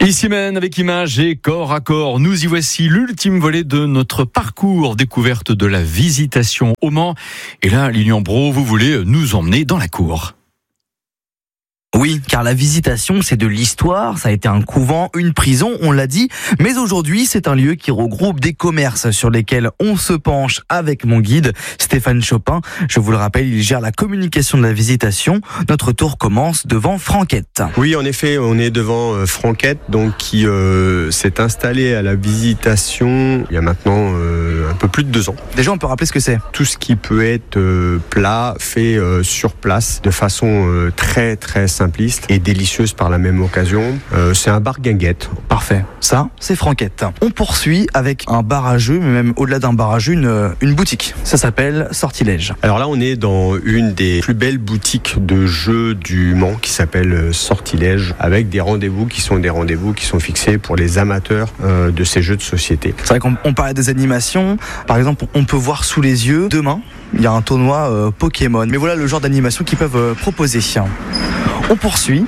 Ici même, avec images et corps à corps, nous y voici l'ultime volet de notre parcours découverte de la Visitation au Mans. Et là, Lilian Brault, vous voulez nous emmener dans la cour. Oui, car la Visitation, c'est de l'histoire, ça a été un couvent, une prison, on l'a dit, mais aujourd'hui, c'est un lieu qui regroupe des commerces sur lesquels on se penche avec mon guide, Stéphane Chopin. Je vous le rappelle, il gère la communication de la Visitation. Notre tour commence devant Franquette. Oui, en effet, on est devant Franquette, donc qui s'est installé à la Visitation il y a maintenant un peu plus de 2 ans. Déjà, on peut rappeler ce que c'est. Tout ce qui peut être plat, fait sur place, de façon très très simpliste et délicieuse par la même occasion. C'est un bar guinguette. Parfait. Ça, c'est Franquette. On poursuit avec un bar à jeux, mais même au-delà d'un bar à jeux, une boutique. Ça s'appelle Sortilège. Alors là, on est dans une des plus belles boutiques de jeux du Mans qui s'appelle Sortilège, avec des rendez-vous qui sont fixés pour les amateurs de ces jeux de société. C'est vrai qu'on parlait des animations. Par exemple, on peut voir sous les yeux, demain, il y a un tournoi Pokémon. Mais voilà le genre d'animation qu'ils peuvent proposer. On poursuit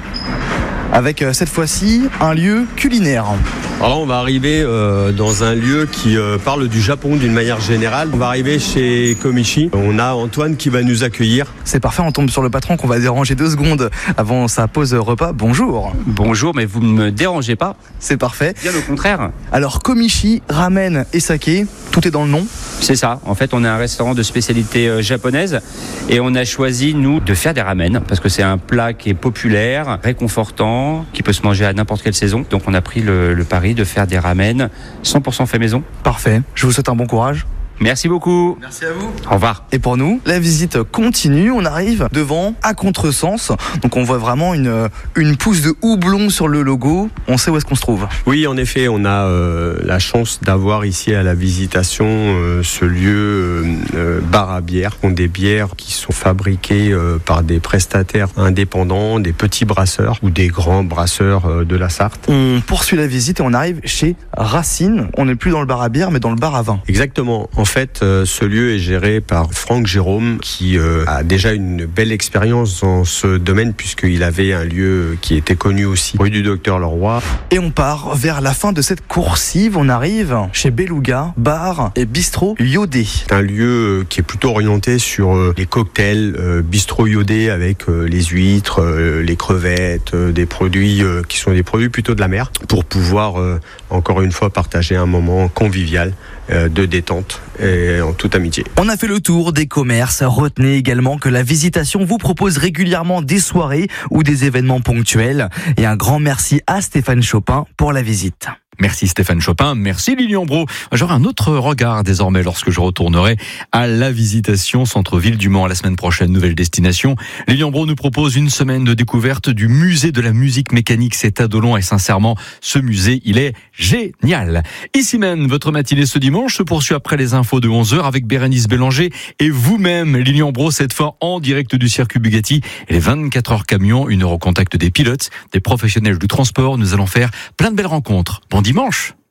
avec cette fois-ci un lieu culinaire. Alors là, on va arriver dans un lieu qui parle du Japon d'une manière générale. On va arriver chez Komichi. On a Antoine qui va nous accueillir. C'est parfait, on tombe sur le patron qu'on va déranger 2 secondes avant sa pause repas. Bonjour. Bonjour, mais vous ne me dérangez pas. C'est parfait. Bien au contraire. Alors Komichi, ramen et saké, tout est dans le nom. C'est ça. En fait, on est un restaurant de spécialité japonaise et on a choisi, nous, de faire des ramen parce que c'est un plat qui est populaire, réconfortant, qui peut se manger à n'importe quelle saison. Donc on a pris le pari de faire des ramen 100% fait maison. Parfait. Je vous souhaite un bon courage. Merci beaucoup. Merci à vous. Au revoir. Et pour nous, la visite continue. On arrive devant à contresens. Donc on voit vraiment une pousse de houblon sur le logo. On sait où est-ce qu'on se trouve. Oui, en effet, on a la chance d'avoir ici à la Visitation ce lieu bar à bière. On a des bières qui sont fabriquées par des prestataires indépendants, des petits brasseurs ou des grands brasseurs de la Sarthe. On poursuit la visite et on arrive chez Racine. On n'est plus dans le bar à bière, mais dans le bar à vin. Exactement. En fait, ce lieu est géré par Franck Jérôme qui a déjà une belle expérience dans ce domaine puisqu'il avait un lieu qui était connu aussi, rue du Docteur Leroy. Et on part vers la fin de cette coursive. On arrive chez Beluga, bar et bistrot iodé. C'est un lieu qui est plutôt orienté sur les cocktails, bistrot iodé avec les huîtres, les crevettes, des produits qui sont des produits plutôt de la mer pour pouvoir encore une fois partager un moment convivial de détente et en toute amitié. On a fait le tour des commerces. Retenez également que la Visitation vous propose régulièrement des soirées ou des événements ponctuels. Et un grand merci à Stéphane Chopin pour la visite. Merci Stéphane Chopin, merci Lilian Brault. J'aurai un autre regard désormais lorsque je retournerai à la Visitation centre-ville du Mans la semaine prochaine, nouvelle destination. Lilian Brault nous propose une semaine de découverte du musée de la musique mécanique, c'est à Dolon et sincèrement, ce musée, il est génial. Ici même, votre matinée ce dimanche se poursuit après les infos de 11h avec Bérénice Bélanger et vous-même, Lilian Brault, cette fois en direct du circuit Bugatti et les 24 heures camions, une heure au contact des pilotes, des professionnels du transport. Nous allons faire plein de belles rencontres. Bon dimanche.